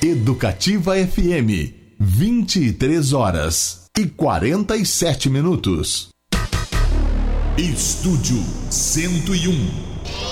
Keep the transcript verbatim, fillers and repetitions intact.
Educativa F M, vinte e três horas e quarenta e sete minutos. Estúdio cento e um.